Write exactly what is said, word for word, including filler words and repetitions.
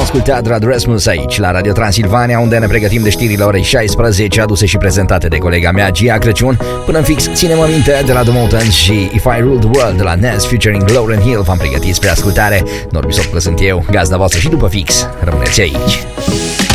ascultat Radu Rasmus aici, la Radio Transilvania, unde ne pregătim de știrile orei șaisprezece, aduse și prezentate de colega mea, Gia Crăciun. Până în fix, ținem aminte de la The Motans și If I Rule the World de la Nas featuring Lauryn Hill. V-am pregătit spre ascultare. Norbi Sopcă sunt eu, gazda voastră, și după fix, rămâneți aici.